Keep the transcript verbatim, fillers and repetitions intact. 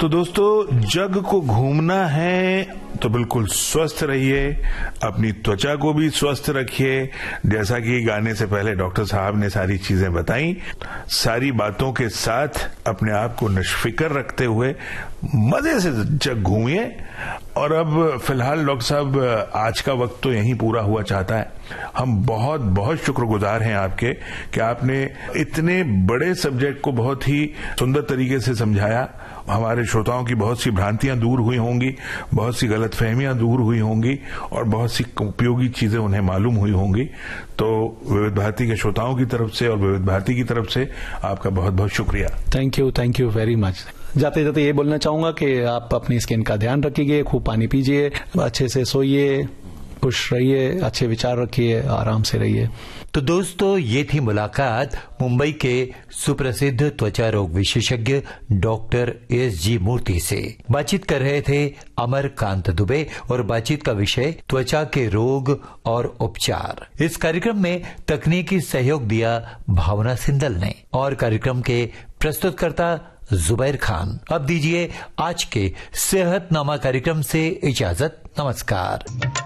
तो दोस्तों, जग को घूमना है तो बिल्कुल स्वस्थ रहिए, अपनी त्वचा को भी स्वस्थ रखिए। जैसा कि गाने से पहले डॉक्टर साहब ने सारी चीजें बताई, सारी बातों के साथ अपने आप को निष्फिक्र रखते हुए मजे से जग घूमिए। और अब फिलहाल डॉक्टर साहब, आज का वक्त तो यहीं पूरा हुआ चाहता है। हम बहुत बहुत शुक्रगुजार हैं आपके कि आपने इतने बड़े सब्जेक्ट को बहुत ही सुंदर तरीके से समझाया। हमारे श्रोताओं की बहुत सी भ्रांतियां दूर हुई होंगी, बहुत सी गलतफहमियां दूर हुई होंगी और बहुत सी उपयोगी चीजें उन्हें मालूम हुई होंगी। तो विविध भारती के श्रोताओं की तरफ से और विविध भारती की तरफ से आपका बहुत बहुत शुक्रिया। Thank you, thank you very much. जाते जाते ये बोलना चाहूंगा कि आप अपनी स्किन का ध्यान रखिए, खूब पानी पीजिए, अच्छे से सोइए, खुश रहिए, अच्छे विचार रखिए, आराम से रहिए। तो दोस्तों, ये थी मुलाकात मुंबई के सुप्रसिद्ध त्वचा रोग विशेषज्ञ डॉक्टर एस जी मूर्ति से। बातचीत कर रहे थे अमरकांत दुबे और बातचीत का विषय त्वचा के रोग और उपचार। इस कार्यक्रम में तकनीकी सहयोग दिया भावना सिंदल ने और कार्यक्रम के प्रस्तुतकर्ता जुबैर खान। अब दीजिए आज के सेहतनामा कार्यक्रम से इजाजत। नमस्कार।